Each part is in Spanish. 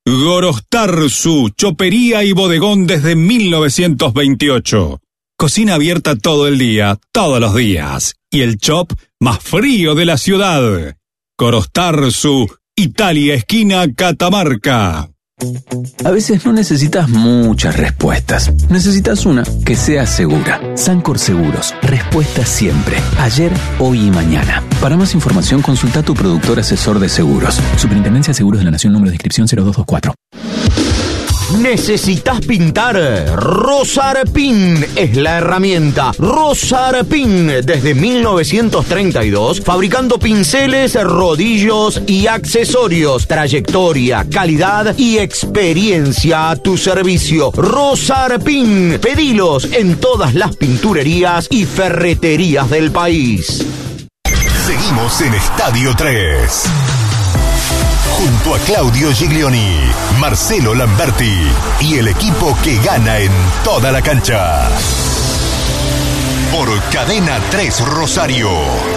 Gorostarzu, chopería y bodegón desde 1928. Cocina abierta todo el día, todos los días. Y el chop más frío de la ciudad. Gorostarzu, Italia, esquina Catamarca. A veces no necesitas muchas respuestas. Necesitas una que sea segura. Sancor Seguros. Respuesta siempre. Ayer, hoy y mañana. Para más información, consulta a tu productor asesor de seguros. Superintendencia de Seguros de la Nación, número de inscripción 0224. ¿Necesitas pintar? Rosarpin es la herramienta. Rosarpin, desde 1932, fabricando pinceles, rodillos y accesorios. Trayectoria, calidad y experiencia a tu servicio. Rosarpin, pedilos en todas las pinturerías y ferreterías del país. Seguimos en Estadio 3. Junto a Claudio Giglioni, Marcelo Lamberti y el equipo que gana en toda la cancha. Por Cadena 3 Rosario.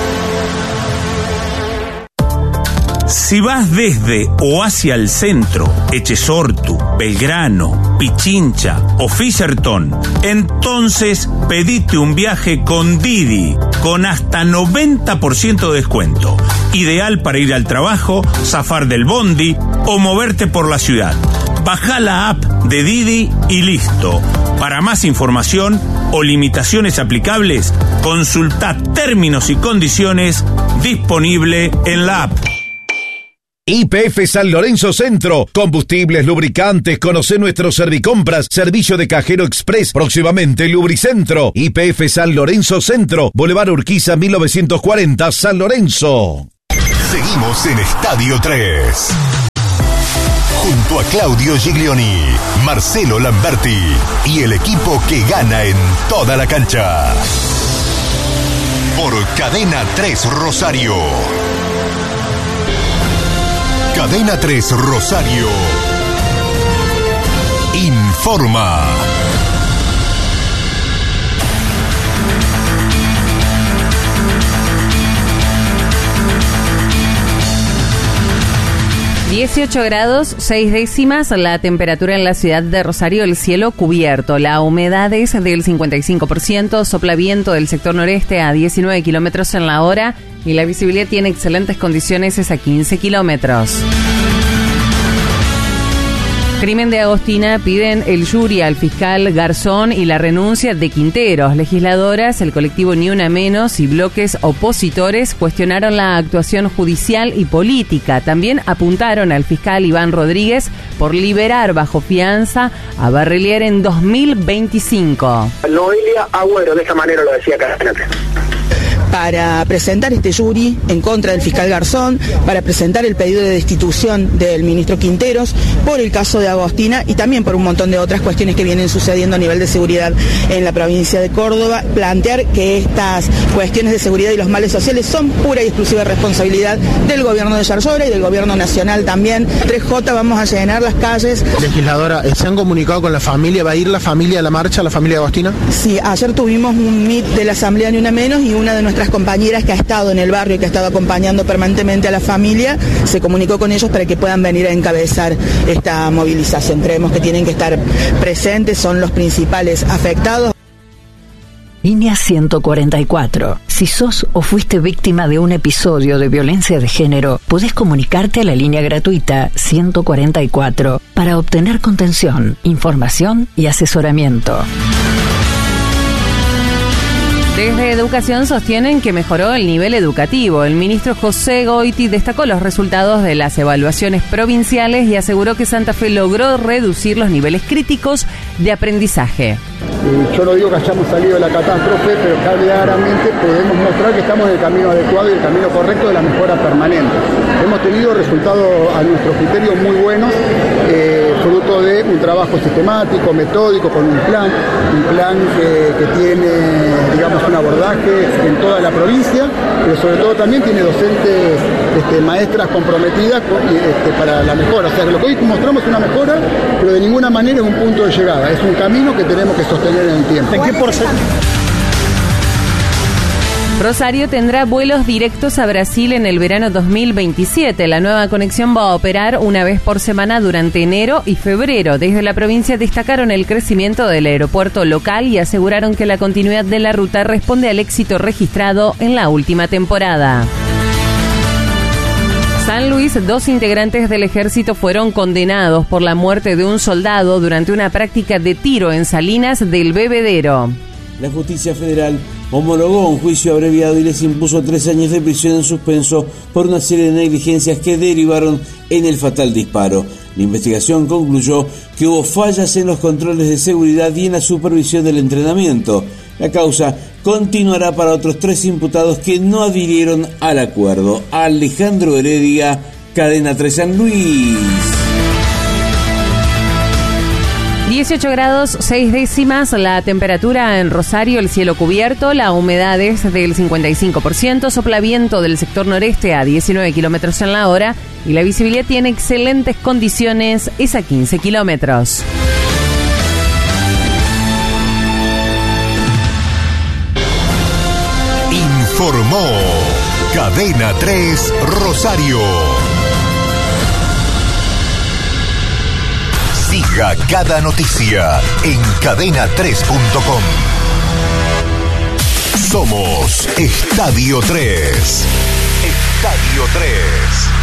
Si vas desde o hacia el centro, Echesortu, Belgrano, Pichincha o Fisherton, entonces pedite un viaje con Didi, con hasta 90% de descuento. Ideal para ir al trabajo, zafar del bondi o moverte por la ciudad. Baja la app de Didi y listo. Para más información o limitaciones aplicables, consulta términos y condiciones disponible en la app. YPF San Lorenzo Centro, combustibles, lubricantes, conoce nuestro Servicompras, servicio de cajero express, próximamente Lubricentro. YPF San Lorenzo Centro, Boulevard Urquiza 1940, San Lorenzo. Seguimos en Estadio 3. Junto a Claudio Giglioni, Marcelo Lamberti y el equipo que gana en toda la cancha. Por Cadena 3 Rosario. Cadena 3 Rosario informa. (18 grados 6 décimas) la temperatura en la ciudad de Rosario, el cielo cubierto, la humedad es del 55%, sopla viento del sector noreste a 19 kilómetros en la hora y la visibilidad tiene excelentes condiciones, es a 15 kilómetros. Crimen de Agostina, piden el jury al fiscal Garzón y la renuncia de Quinteros. Legisladoras, el colectivo Ni Una Menos y bloques opositores cuestionaron la actuación judicial y política. También apuntaron al fiscal Iván Rodríguez por liberar bajo fianza a Barrelier en 2025. Noelia Agüero, de esta manera lo decía Caracas. Para presentar este jury en contra del fiscal Garzón, para presentar el pedido de destitución del ministro Quinteros por el caso de Agostina y también por un montón de otras cuestiones que vienen sucediendo a nivel de seguridad en la provincia de Córdoba, plantear que estas cuestiones de seguridad y los males sociales son pura y exclusiva responsabilidad del gobierno de Yarlora y del gobierno nacional también. 3J, vamos a llenar las calles. Legisladora, ¿se han comunicado con la familia? ¿Va a ir la familia a la marcha, la familia de Agostina? Sí, ayer tuvimos un meet de la Asamblea Ni Una Menos y una de nuestras compañeras que ha estado en el barrio y que ha estado acompañando permanentemente a la familia, se comunicó con ellos para que puedan venir a encabezar esta movilización. Creemos que tienen que estar presentes, son los principales afectados. Línea 144. Si sos o fuiste víctima de un episodio de violencia de género, podés comunicarte a la línea gratuita 144 para obtener contención, información y asesoramiento. Desde Educación sostienen que mejoró el nivel educativo. El ministro José Goiti destacó los resultados de las evaluaciones provinciales y aseguró que Santa Fe logró reducir los niveles críticos de aprendizaje. Yo no digo que hayamos salido de la catástrofe, pero claramente podemos mostrar que estamos en el camino adecuado y el camino correcto de la mejora permanente. Hemos tenido resultados a nuestro criterio muy buenos, fruto de un trabajo sistemático, metódico, con un plan que tiene, digamos, un abordaje en toda la provincia, pero sobre todo también tiene docentes, maestras comprometidas para la mejora. O sea, que lo que hoy mostramos es una mejora, pero de ninguna manera es un punto de llegada, es un camino que tenemos que sostener en el tiempo. ¿En qué porcentaje? Rosario tendrá vuelos directos a Brasil en el verano 2027. La nueva conexión va a operar una vez por semana durante enero y febrero. Desde la provincia destacaron el crecimiento del aeropuerto local y aseguraron que la continuidad de la ruta responde al éxito registrado en la última temporada. San Luis, 2 integrantes del ejército fueron condenados por la muerte de un soldado durante una práctica de tiro en Salinas del Bebedero. La justicia federal homologó un juicio abreviado y les impuso 3 años de prisión en suspenso por una serie de negligencias que derivaron en el fatal disparo. La investigación concluyó que hubo fallas en los controles de seguridad y en la supervisión del entrenamiento. La causa continuará para otros 3 imputados que no adhirieron al acuerdo. Alejandro Heredia, Cadena 3 San Luis. 18 grados 6 décimas la temperatura en Rosario, el cielo cubierto, la humedad es del 55%, sopla viento del sector noreste a 19 kilómetros en la hora y la visibilidad tiene excelentes condiciones, es a 15 kilómetros. Informó Cadena 3 Rosario. Siga cada noticia en cadena3.com. Somos Estadio 3. Estadio 3.